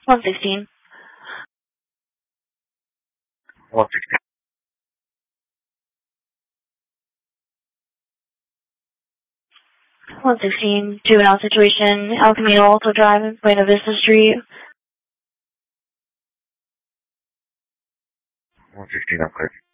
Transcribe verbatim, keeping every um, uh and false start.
one sixteen. one sixteen. one sixteen, juvenile situation, El Camino Alto Drive, Buena Vista Street. one sixteen, I'm clear.